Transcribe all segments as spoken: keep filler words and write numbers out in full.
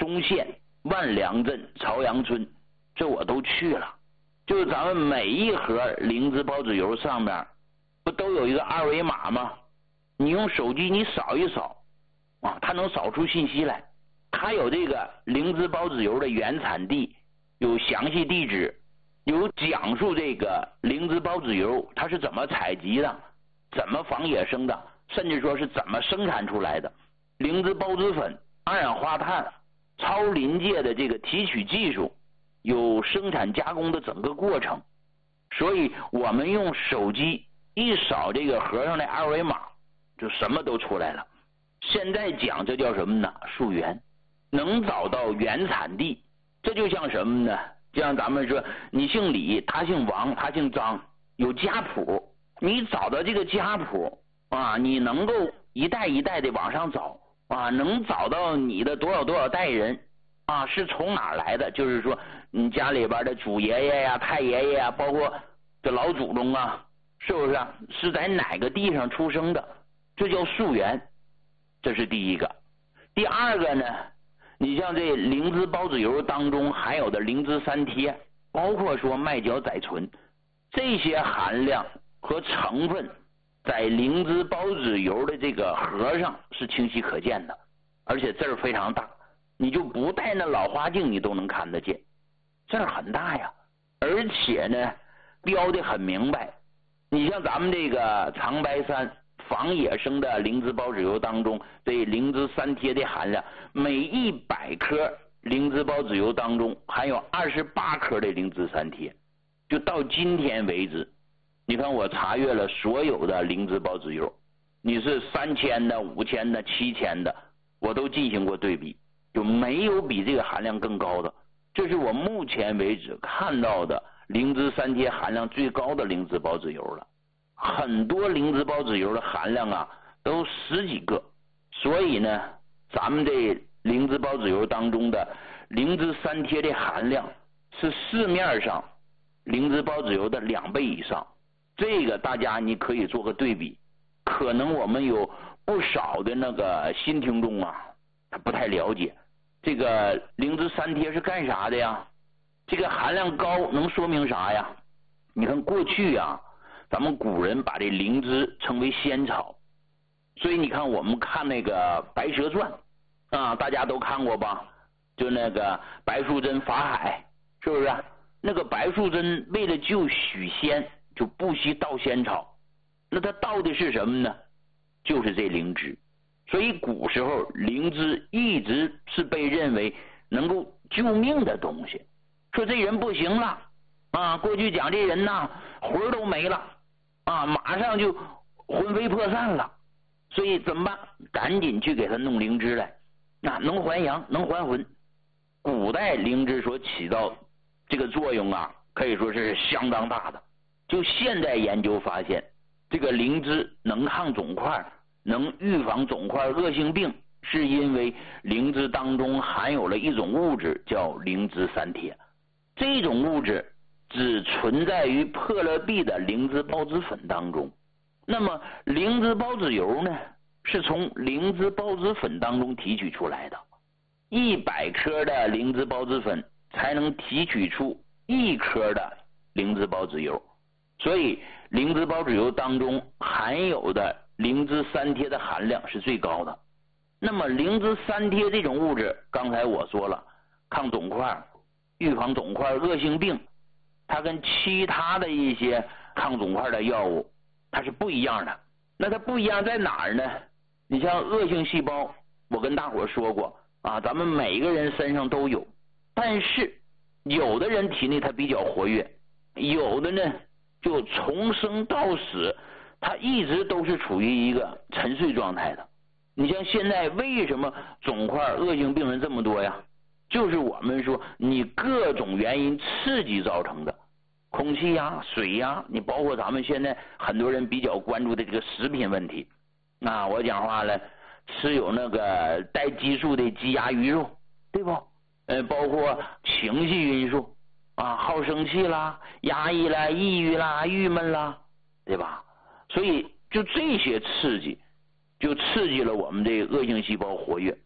松县、万良镇、朝阳村，这我都去了。就是咱们每一盒灵芝孢子油上面不都有一个二维码吗？你用手机你扫一扫啊，它能扫出信息来。它有这个灵芝孢子油的原产地，有详细地址，有讲述这个灵芝孢子油它是怎么采集的，怎么防野生的，甚至说是怎么生产出来的。灵芝孢子粉、二氧化碳、超临界的这个提取技术，有生产加工的整个过程。所以我们用手机一扫这个盒上的二维码，就什么都出来了。现在讲这叫什么呢？溯源，能找到原产地。这就像什么呢？就像咱们说，你姓李，他姓王，他姓张，有家谱，你找到这个家谱啊，你能够一代一代的往上找啊，能找到你的多少多少代人啊，是从哪来的？就是说你家里边的祖爷爷呀、太爷爷呀，包括这老祖宗啊，是不是啊？是在哪个地上出生的？这叫溯源，这是第一个。第二个呢，你像这灵芝孢子油当中含有的灵芝三萜，包括说麦角甾醇，这些含量和成分在灵芝孢子油的这个盒上是清晰可见的，而且字儿非常大，你就不戴那老花镜你都能看得见，字儿很大呀。而且呢标的很明白，你像咱们这个长白山防野生的灵芝孢子油当中，这灵芝三萜的含量，每一百克灵芝孢子油当中含有二十八克的灵芝三萜。就到今天为止，你看我查阅了所有的灵芝孢子油，你是三千的、五千的、七千的，我都进行过对比，就没有比这个含量更高的。这是我目前为止看到的灵芝三萜含量最高的灵芝孢子油了。很多灵芝孢子油的含量啊都十几个，所以呢咱们这灵芝孢子油当中的灵芝三萜的含量是市面上灵芝孢子油的两倍以上。这个大家你可以做个对比。可能我们有不少的那个新听众啊，他不太了解这个灵芝三萜是干啥的呀，这个含量高能说明啥呀？你看过去啊咱们古人把这灵芝称为仙草，所以你看我们看那个白蛇传啊，大家都看过吧？就那个白素贞法海，是不是啊？那个白素贞为了救许仙就不惜盗仙草，那他盗的是什么呢？就是这灵芝。所以古时候灵芝一直是被认为能够救命的东西。说这人不行了啊，过去讲这人呐魂都没了啊，马上就魂飞魄散了，所以怎么办？赶紧去给他弄灵芝来，那、啊、能还阳能还魂。古代灵芝所起到这个作用啊，可以说是相当大的。就现在研究发现，这个灵芝能抗肿块，能预防肿块恶性病，是因为灵芝当中含有了一种物质叫灵芝三萜。这种物质只存在于破了壁的灵芝孢子粉当中。那么灵芝孢子油呢，是从灵芝孢子粉当中提取出来的。一百克的灵芝孢子粉才能提取出一克的灵芝孢子油，所以灵芝孢子油当中含有的灵芝三萜的含量是最高的。那么灵芝三萜这种物质，刚才我说了，抗肿块、预防肿块恶性病，它跟其他的一些抗肿块的药物它是不一样的。那它不一样在哪儿呢？你像恶性细胞，我跟大伙说过啊，咱们每个人身上都有，但是有的人体内它比较活跃，有的呢就从生到死它一直都是处于一个沉睡状态的。你像现在为什么肿块恶性病人这么多呀？就是我们说你各种原因刺激造成的，空气呀、水呀，你包括咱们现在很多人比较关注的这个食品问题。那我讲话了，吃有那个带激素的鸡鸭鱼肉，对不？呃，包括情绪因素啊，好生气啦、压抑啦、抑郁啦、郁闷啦，对吧？所以就这些刺激，就刺激了我们这个恶性细胞活跃。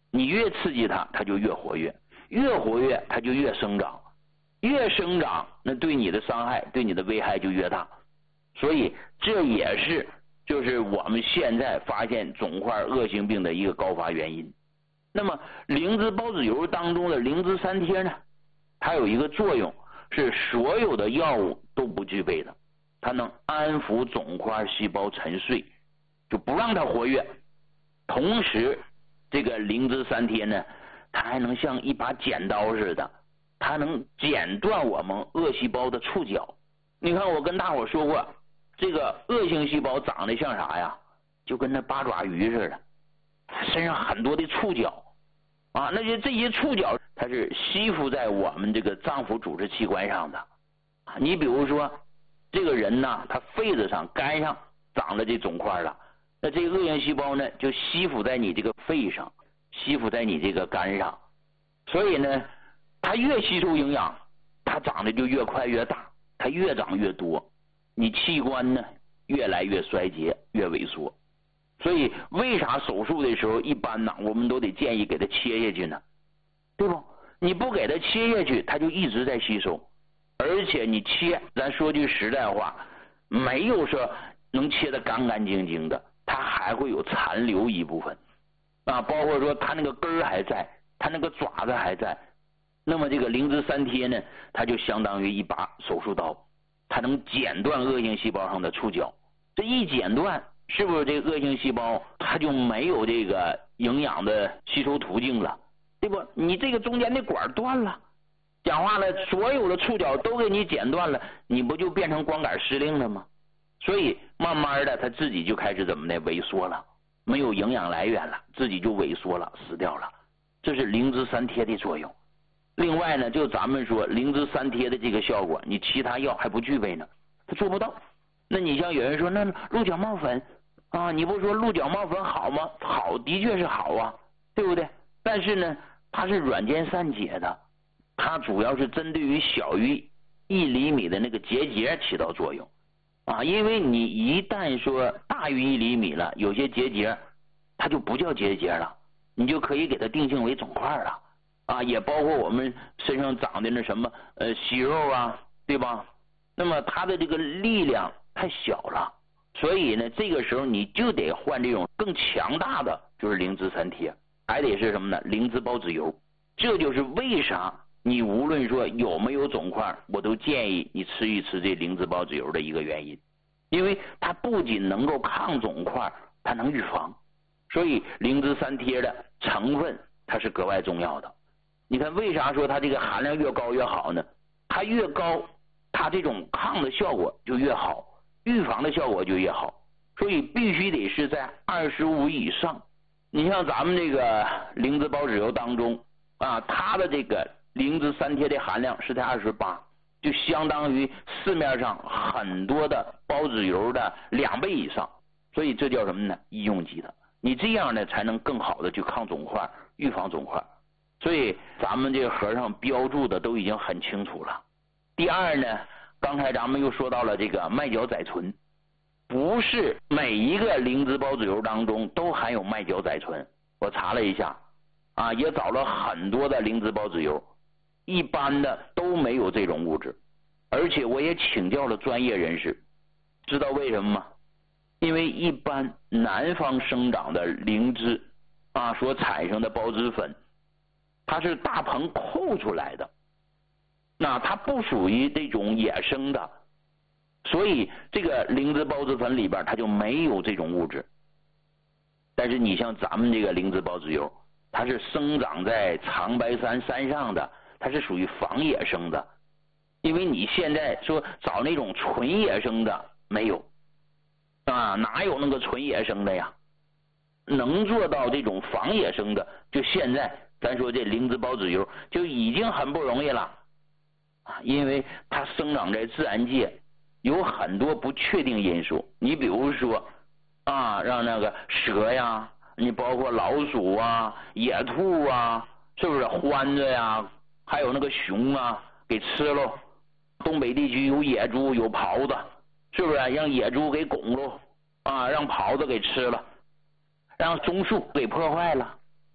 你越刺激它，它就越活跃，越活跃它就越生长，越生长那对你的伤害对你的危害就越大。所以这也是就是我们现在发现肿块恶性病的一个高发原因。那么灵芝孢子油当中的灵芝三萜呢，它有一个作用是所有的药物都不具备的，它能安抚肿块细胞沉睡，就不让它活跃。同时这个灵芝三萜呢，它还能像一把剪刀似的，它能剪断我们恶细胞的触角。你看我跟大伙说过，这个恶性细胞长得像啥呀？就跟那八爪鱼似的，身上很多的触角啊，那些这些触角它是吸附在我们这个脏腑组织器官上的。你比如说这个人呢，他肺子上肝上长了这肿块了，那这个恶性细胞呢就吸附在你这个肺上，吸附在你这个肝上，所以呢它越吸收营养，它长得就越快越大，它越长越多，你器官呢越来越衰竭越萎缩。所以为啥手术的时候一般呢我们都得建议给它切下去呢？对不？你不给它切下去，它就一直在吸收，而且你切，咱说句实在话，没有说能切得干干净净的，它还会有残留一部分啊，包括说它那个根儿还在，它那个爪子还在。那么这个灵芝三萜呢，它就相当于一把手术刀，它能剪断恶性细胞上的触角。这一剪断，是不是这个恶性细胞它就没有这个营养的吸收途径了，对不？你这个中间的管断了，讲话了，所有的触角都给你剪断了，你不就变成光杆司令了吗？所以慢慢的它自己就开始怎么的萎缩了，没有营养来源了，自己就萎缩了，死掉了。这是灵芝三萜的作用。另外呢，就咱们说灵芝三萜的这个效果，你其他药还不具备呢，它做不到。那你像有人说，那鹿角帽粉啊，你不说鹿角帽粉好吗？好，的确是好啊，对不对？但是呢，它是软坚散结的，它主要是针对于小于一厘米的那个结节起到作用啊。因为你一旦说大于一厘米了，有些结节它就不叫结节了，你就可以给它定性为肿块了啊。也包括我们身上长的那什么呃息肉啊，对吧？那么它的这个力量太小了，所以呢，这个时候你就得换这种更强大的，就是灵芝三萜，还得是什么呢？灵芝孢子油。这就是为啥你无论说有没有肿块，我都建议你吃一吃这灵芝孢子油的一个原因，因为它不仅能够抗肿块，它能预防。所以灵芝三萜的成分它是格外重要的。你看为啥说它这个含量越高越好呢？它越高，它这种抗的效果就越好，预防的效果就越好，所以必须得是在二十五以上。你像咱们这个灵芝孢子油当中啊，它的这个灵芝三萜的含量是在二十八，就相当于市面上很多的孢子油的两倍以上，所以这叫什么呢？医用级的。你这样呢才能更好的去抗肿块，预防肿块。所以咱们这个盒上标注的都已经很清楚了。第二呢，刚才咱们又说到了这个麦角甾醇，不是每一个灵芝孢子油当中都含有麦角甾醇。我查了一下啊，也找了很多的灵芝孢子油，一般的都没有这种物质。而且我也请教了专业人士，知道为什么吗？因为一般南方生长的灵芝啊所产生的孢子粉，它是大棚扣出来的，那它不属于这种野生的，所以这个灵芝孢子粉里边它就没有这种物质。但是你像咱们这个灵芝孢子油，它是生长在长白山山上的，它是属于仿野生的。因为你现在说找那种纯野生的没有啊，哪有那个纯野生的呀？能做到这种仿野生的，就现在咱说这灵芝孢子油就已经很不容易了啊，因为它生长在自然界有很多不确定因素。你比如说啊，让那个蛇呀，你包括老鼠啊、野兔啊，是不是獾子呀，还有那个熊啊给吃喽。东北地区有野猪有狍子，是不是让野猪给拱喽啊，让狍子给吃了，让松树给破坏了。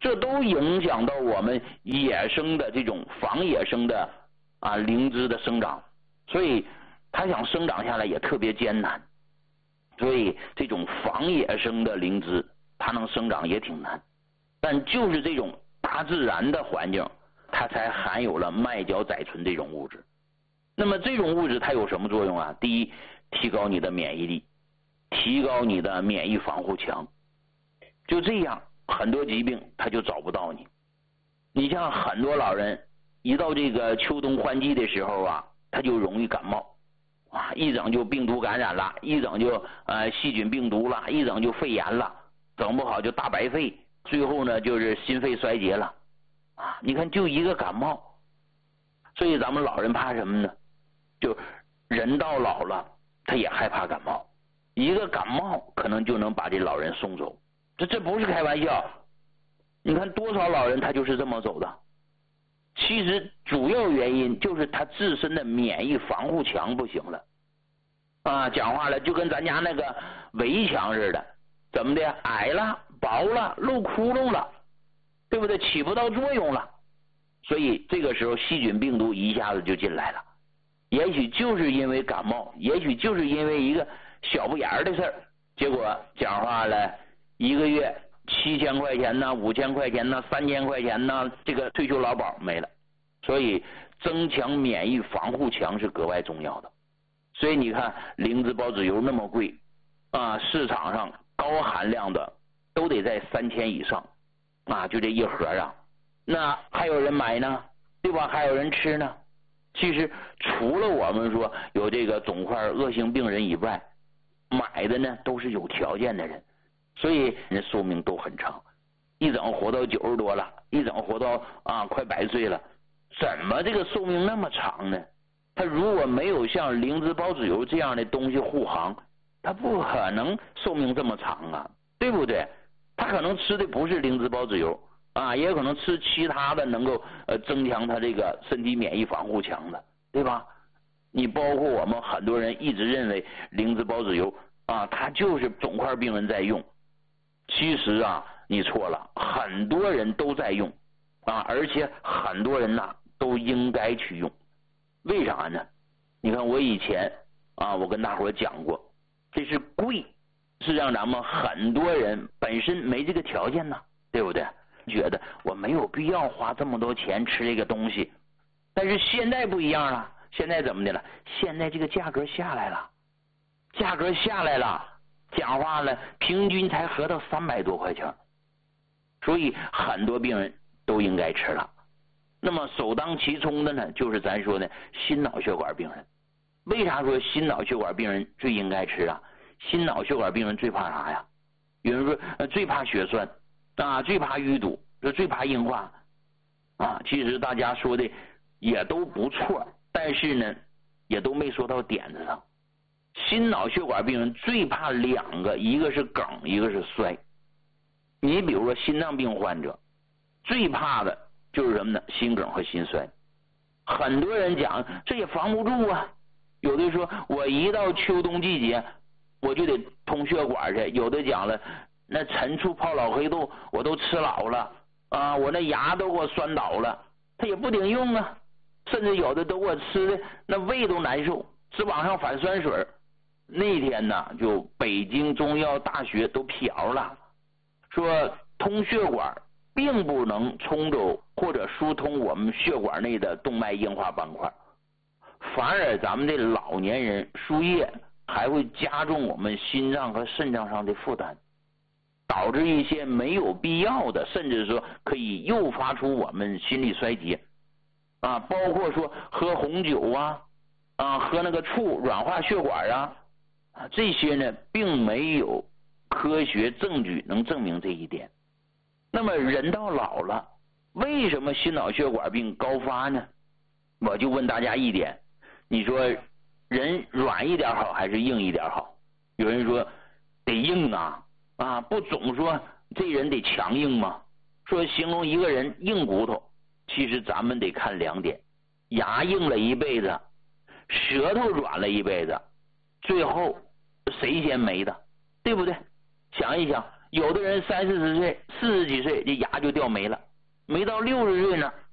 这都影响到我们野生的这种仿野生的啊灵芝的生长，所以它想生长下来也特别艰难。所以这种仿野生的灵芝它能生长也挺难，但就是这种大自然的环境，它才含有了麦角甾醇这种物质。那么这种物质它有什么作用啊？第一，提高你的免疫力，提高你的免疫防护墙，就这样很多疾病它就找不到你。你像很多老人一到这个秋冬换季的时候啊，他就容易感冒啊，一整就病毒感染了，一整就呃细菌病毒了，一整就肺炎了，整不好就大白肺，最后呢就是心肺衰竭了啊！你看就一个感冒，所以咱们老人怕什么呢？就人到老了，他也害怕感冒，一个感冒可能就能把这老人送走，这这不是开玩笑。你看多少老人他就是这么走的。其实主要原因就是他自身的免疫防护墙不行了啊，讲话了就跟咱家那个围墙似的，怎么的，矮了薄了漏窟窿了，对不对？起不到作用了，所以这个时候细菌病毒一下子就进来了。也许就是因为感冒，也许就是因为一个小不眼儿的事儿，结果讲话了一个月七千块钱呢，五千块钱呢，三千块钱呢，这个退休劳保没了。所以增强免疫防护墙是格外重要的。所以你看灵芝孢子油那么贵啊，市场上高含量的都得在三千以上啊，就这一盒啊，那还有人买呢，对吧？还有人吃呢。其实除了我们说有这个肿块恶性病人以外，买的呢都是有条件的人，所以人寿命都很长，一整活到九十多了，一整活到啊快百岁了。怎么这个寿命那么长呢？他如果没有像灵芝孢子油这样的东西护航，他不可能寿命这么长啊，对不对？他可能吃的不是灵芝孢子油啊，也可能吃其他的能够呃增强他这个身体免疫防护墙的，对吧？你包括我们很多人一直认为灵芝孢子油啊，它就是肿块病人在用，其实啊你错了，很多人都在用啊，而且很多人呐都应该去用。为啥呢？你看我以前啊，我跟大伙讲过，这是贵，是让咱们很多人本身没这个条件呢，对不对？觉得我没有必要花这么多钱吃这个东西。但是现在不一样了，现在怎么的了？现在这个价格下来了，价格下来了，讲话了，平均才合到三百多块钱，所以很多病人都应该吃了。那么首当其冲的呢，就是咱说的心脑血管病人。为啥说心脑血管病人最应该吃啊？心脑血管病人最怕啥呀？有人说、呃、最怕血栓啊，最怕淤堵，最怕硬化啊。其实大家说的也都不错，但是呢也都没说到点子上。心脑血管病人最怕两个，一个是梗，一个是衰。你比如说心脏病患者最怕的就是什么呢？心梗和心衰。很多人讲这也防不住啊，有的说我一到秋冬季节我就得通血管去，有的讲了那陈醋泡老黑豆我都吃老了啊，我那牙都给我酸倒了，他也不顶用啊，甚至有的都给我吃的那胃都难受，直往上反酸水。那天呢就北京中药大学都辟谣了，说通血管并不能冲走或者疏通我们血管内的动脉硬化斑块，反而咱们的老年人输液还会加重我们心脏和肾脏上的负担，导致一些没有必要的，甚至说可以诱发出我们心力衰竭啊，包括说喝红酒啊啊，喝那个醋软化血管啊啊，这些呢并没有科学证据能证明这一点。那么人到老了，为什么心脑血管病高发呢？我就问大家一点，你说人软一点好还是硬一点好？有人说得硬啊啊，不总说这人得强硬吗？说形容一个人硬骨头，其实咱们得看两点，牙硬了一辈子，舌头软了一辈子，最后谁先没的，对不对？想一想， 有的人三四十岁、四十几岁，这牙就掉没了，没到六十岁呢，